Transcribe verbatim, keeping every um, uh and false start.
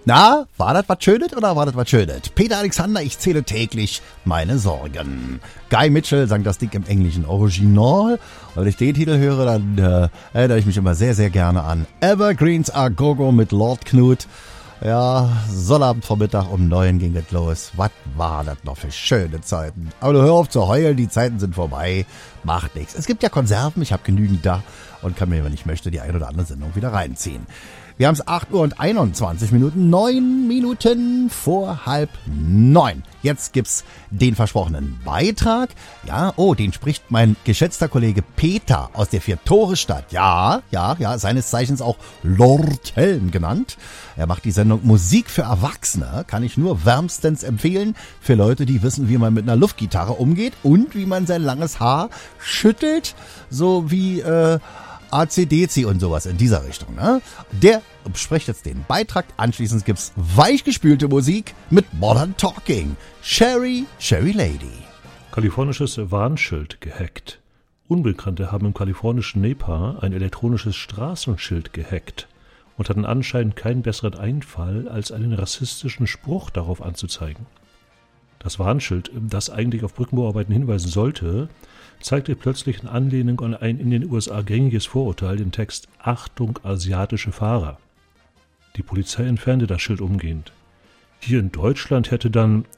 Na, war das was Schönes oder war das was Schönes? Peter Alexander, ich zähle täglich meine Sorgen. Guy Mitchell sang das Ding im englischen Original. Und wenn ich den Titel höre, dann äh, erinnere ich mich immer sehr, sehr gerne an Evergreens A Go-Go mit Lord Knut. Ja, Sonnabendvormittag um neun ging es los. Was war das noch für schöne Zeiten? Aber du hör auf zu heulen, die Zeiten sind vorbei. Macht nichts. Es gibt ja Konserven, ich habe genügend da und kann mir, wenn ich möchte, die ein oder andere Sendung wieder reinziehen. Wir haben es acht Uhr und einundzwanzig Minuten, neun Minuten vor halb neun. Jetzt gibt's den versprochenen Beitrag. Ja, oh, den spricht mein geschätzter Kollege Peter aus der Vier-Tore-Stadt. Ja, ja, ja, seines Zeichens auch Lord Helm genannt. Er macht die Sendung Musik für Erwachsene, kann ich nur wärmstens empfehlen, für Leute, die wissen, wie man mit einer Luftgitarre umgeht und wie man sein langes Haar schüttelt, so wie äh, A C D C und sowas in dieser Richtung. Ne? Der spricht jetzt den Beitrag. Anschließend gibt's weichgespülte Musik mit Modern Talking. Sherry, Sherry Lady. Kalifornisches Warnschild gehackt. Unbekannte haben im kalifornischen Napa ein elektronisches Straßenschild gehackt und hatten anscheinend keinen besseren Einfall, als einen rassistischen Spruch darauf anzuzeigen. Das Warnschild, das eigentlich auf Brückenbauarbeiten hinweisen sollte, zeigte plötzlich in Anlehnung an ein in den U S A gängiges Vorurteil den Text »Achtung, asiatische Fahrer«. Die Polizei entfernte das Schild umgehend. Hier in Deutschland hätte dann